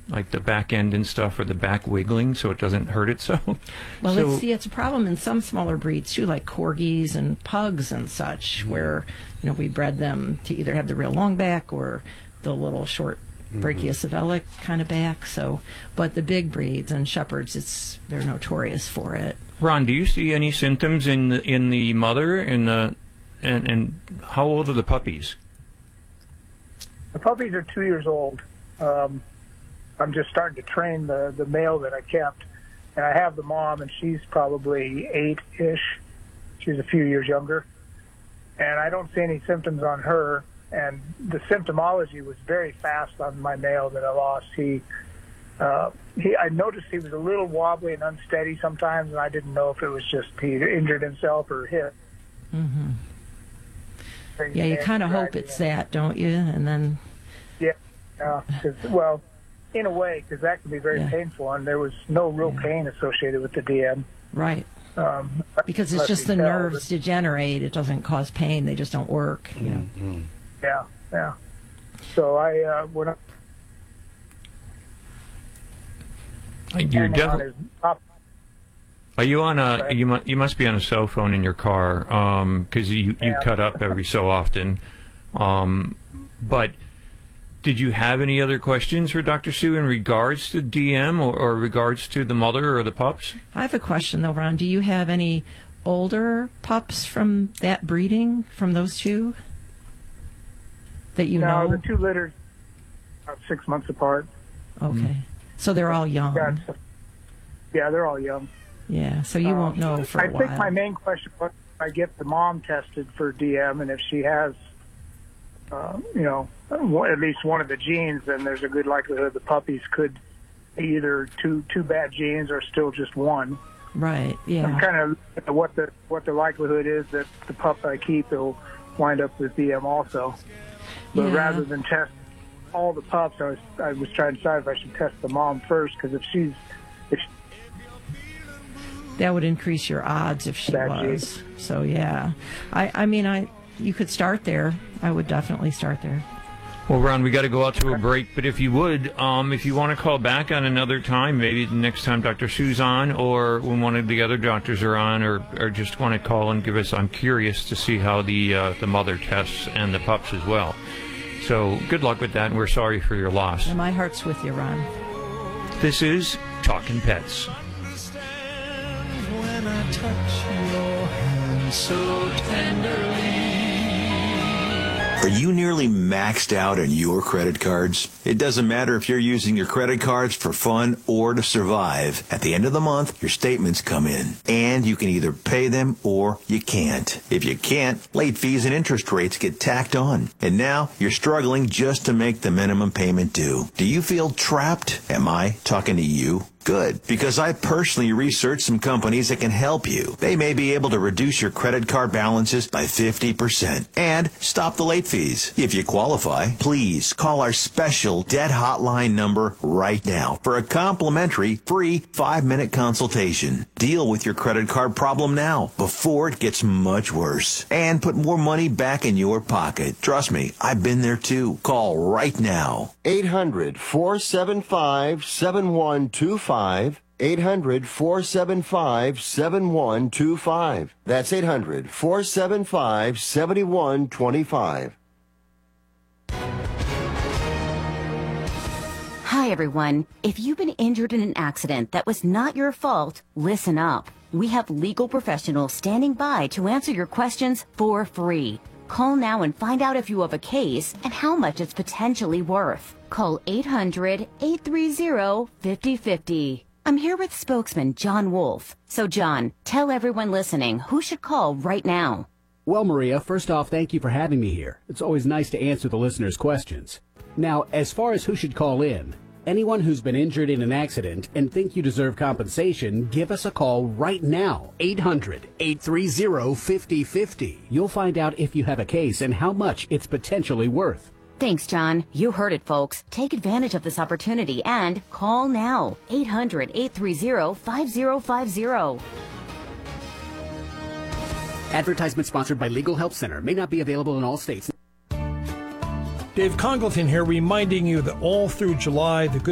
like the back end and stuff, or the back wiggling so it doesn't hurt it so? Well, So- it's a problem in some smaller breeds too, like corgis and pugs and such, where we bred them to either have the real long back or the little short brachiocephalic kind of back. So, but the big breeds and shepherds, they're notorious for it. Ron, do you see any symptoms in the mother and how old are the puppies? The puppies are 2 years old. I'm just starting to train the male that I kept. And I have the mom, and she's probably 8-ish. She's a few years younger. And I don't see any symptoms on her. And the symptomology was very fast on my male that I lost. I noticed he was a little wobbly and unsteady sometimes, and I didn't know if it was just he injured himself or hit. Mm-hmm. Yeah, you kind of hope it's that, don't you? And then... Yeah, well, in a way, because that can be very painful, and there was no real pain associated with the DM. Right. Because it's just the nerves degenerate. It doesn't cause pain. They just don't work. Mm-hmm. Yeah. So when You're definitely... Are you on a? You must be on a cell phone in your car, because you cut up every so often. But did you have any other questions for Dr. Sue in regards to DM or regards to the mother or the pups? I have a question though, Ron. Do you have any older pups from that breeding, from those two that you know? No, the two litters about 6 months apart. Okay, so they're all young. Yeah, they're all young. Yeah, so you won't know for a while. I think my main question was I get the mom tested for DM, and if she has, at least one of the genes, then there's a good likelihood the puppies could be either two bad genes or still just one. Right. Yeah. I'm kind of what the likelihood is that the pup I keep will wind up with DM also. But rather than test all the pups, I was trying to decide if I should test the mom first, because if that would increase your odds if she was. So yeah, I mean, you could start there. I would definitely start there. Well, Ron, we got to go out to a break, but if you would, if you want to call back on another time, maybe the next time Dr. Sue's on, or when one of the other doctors are on, or just want to call and give us. I'm curious to see how the mother tests and the pups as well. So good luck with that, and we're sorry for your loss. And my heart's with you, Ron. This is Talking Pets. When I touch your hand so tenderly. Are you nearly maxed out on your credit cards? It doesn't matter if you're using your credit cards for fun or to survive. At the end of the month, your statements come in, and you can either pay them or you can't. If you can't, late fees and interest rates get tacked on. And now you're struggling just to make the minimum payment due. Do you feel trapped? Am I talking to you? Good, because I personally researched some companies that can help you. They may be able to reduce your credit card balances by 50% and stop the late fees. If you qualify, please call our special debt hotline number right now for a complimentary free 5-minute consultation. Deal with your credit card problem now before it gets much worse and put more money back in your pocket. Trust me, I've been there too. Call right now. 800-475-7125. 800-475-7125. That's 800-475-7125. Hi, everyone. If you've been injured in an accident that was not your fault, listen up. We have legal professionals standing by to answer your questions for free. Call now and find out if you have a case and how much it's potentially worth. Call 800-830-5050. I'm here with spokesman John Wolf. So, John, tell everyone listening who should call right now. Well, Maria, first off, thank you for having me here. It's always nice to answer the listeners' questions. Now, as far as who should call in, anyone who's been injured in an accident and think you deserve compensation, give us a call right now. 800-830-5050. You'll find out if you have a case and how much it's potentially worth. Thanks, John. You heard it, folks. Take advantage of this opportunity and call now. 800-830-5050. Advertisement sponsored by Legal Help Center. May not be available in all states. Dave Congleton here, reminding you that all through July, the Good